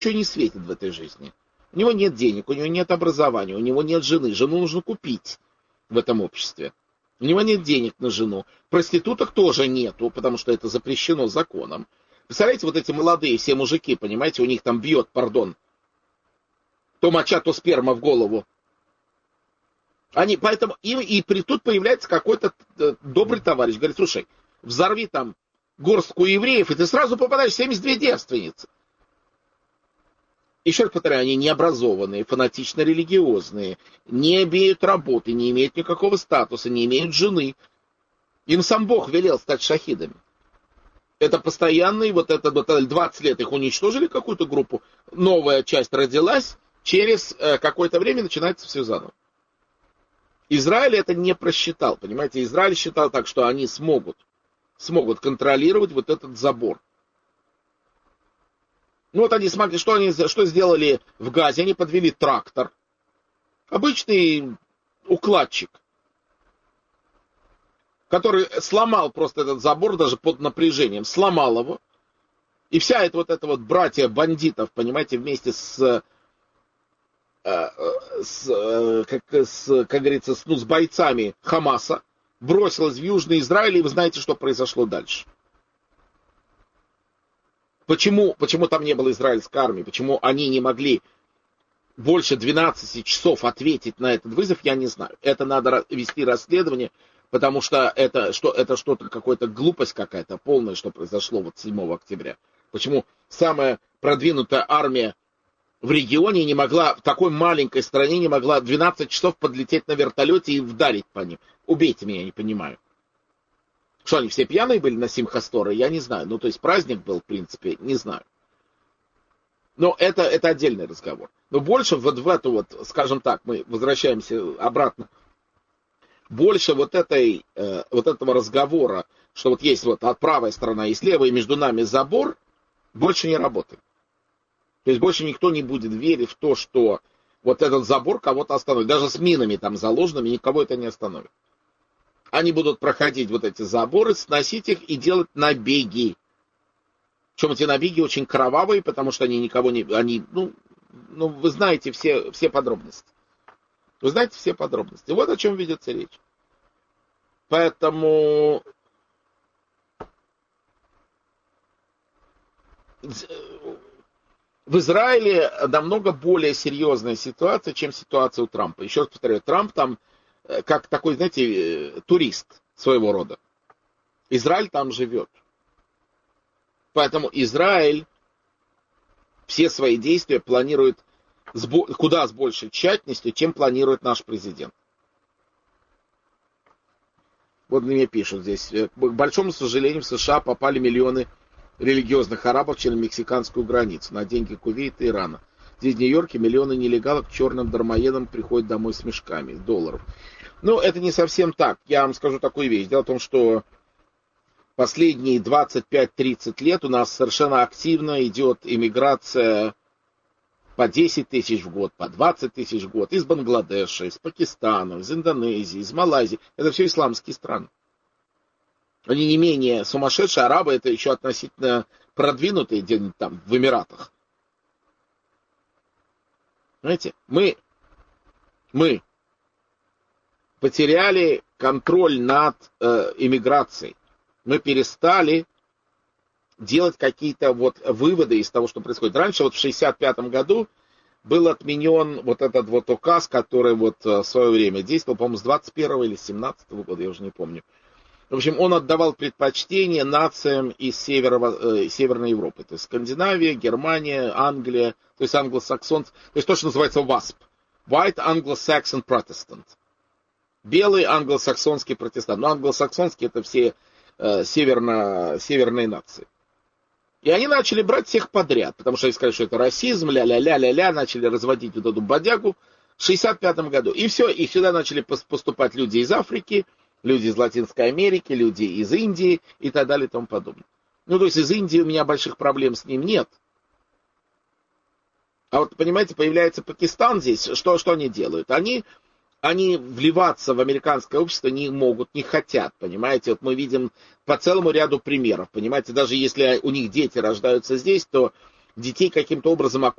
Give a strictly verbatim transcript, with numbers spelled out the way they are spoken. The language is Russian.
ничего не светит в этой жизни. У него нет денег, у него нет образования, у него нет жены. Жену нужно купить в этом обществе. У него нет денег на жену. Проституток тоже нету, потому что это запрещено законом. Представляете, вот эти молодые все мужики, понимаете, у них там бьет, пардон, то моча, то сперма в голову. Они, поэтому, и, и при, тут появляется какой-то добрый товарищ. Говорит, слушай, взорви там горстку евреев, и ты сразу попадаешь в семьдесят две девственницы. Еще раз повторяю, они необразованные, фанатично религиозные, не имеют работы, не имеют никакого статуса, не имеют жены. Им сам Бог велел стать шахидами. Это постоянный, вот это вот двадцать лет их уничтожили, какую-то группу, новая часть родилась, через э, какое-то время начинается все заново. Израиль это не просчитал, понимаете, Израиль считал так, что они смогут, смогут контролировать вот этот забор. Ну вот они смогли, что они что сделали в Газе, они подвели трактор, обычный укладчик, который сломал просто этот забор даже под напряжением, сломал его, и вся эта вот эта вот братья бандитов, понимаете, вместе с, с, как, с как говорится, с, ну, с бойцами Хамаса бросилась в Южный Израиль, и вы знаете, что произошло дальше. Почему, почему там не было израильской армии, почему они не могли больше двенадцати часов ответить на этот вызов, я не знаю. Это надо вести расследование, потому что это, что, это что-то, какая-то глупость какая-то полная, что произошло вот седьмого октября. Почему самая продвинутая армия в регионе не могла, в такой маленькой стране не могла двенадцать часов подлететь на вертолете и вдарить по ним. Убейте меня, не понимаю. Что, они все пьяные были на Симхас-Тора? Я не знаю. Ну, то есть праздник был, в принципе, не знаю. Но это, это отдельный разговор. Но больше вот в эту вот, скажем так, мы возвращаемся обратно, больше вот, этой, э, вот этого разговора, что вот есть вот правая сторона и левая, и между нами забор, больше не работает. То есть больше никто не будет верить в то, что вот этот забор кого-то остановит. Даже с минами там заложенными никого это не остановит. Они будут проходить вот эти заборы, сносить их и делать набеги. Причем эти набеги очень кровавые, потому что они никого не... Они, ну, ну, вы знаете все, все подробности. Вы знаете все подробности. Вот о чем ведется речь. Поэтому... В Израиле намного более серьезная ситуация, чем ситуация у Трампа. Еще раз повторяю, Трамп там как такой, знаете, турист своего рода. Израиль там живет. Поэтому Израиль все свои действия планирует с, куда с большей тщательностью, чем планирует наш президент. Вот мне пишут здесь. К большому сожалению, в США попали миллионы религиозных арабов через мексиканскую границу на деньги Кувейта и Ирана. Здесь в Нью-Йорке миллионы нелегалов к черным дармоедам приходят домой с мешками долларов. Ну, это не совсем так. Я вам скажу такую вещь. Дело в том, что последние двадцать пять тридцать лет у нас совершенно активно идет иммиграция по десять тысяч в год, по двадцать тысяч в год из Бангладеша, из Пакистана, из Индонезии, из Малайзии. Это все исламские страны. Они не менее сумасшедшие. Арабы это еще относительно продвинутые где-нибудь там в Эмиратах. Знаете, мы, мы потеряли контроль над э, иммиграцией. Мы перестали делать какие-то вот выводы из того, что происходит. Раньше, вот в шестьдесят пятом году, был отменен вот этот вот указ, который вот в свое время действовал, по-моему, с двадцать первого или семнадцатого года, я уже не помню. В общем, он отдавал предпочтение нациям из северо, э, Северной Европы. То есть Скандинавия, Германия, Англия, то есть англосаксонцы. То есть то, что называется васп. White Anglo-Saxon Protestant. Белый англосаксонский протестант. Но англосаксонские это все э, северно, северные нации. И они начали брать всех подряд, потому что они сказали, что это расизм, ля-ля-ля-ля-ля, начали разводить вот эту бодягу в шестьдесят пятом году. И все, и сюда начали поступать люди из Африки, люди из Латинской Америки, люди из Индии и так далее и тому подобное. Ну, то есть из Индии у меня больших проблем с ним нет. А вот, понимаете, появляется Пакистан здесь, что, что они делают? Они, они вливаться в американское общество не могут, не хотят, понимаете? Вот мы видим по целому ряду примеров, понимаете? Даже если у них дети рождаются здесь, то детей каким-то образом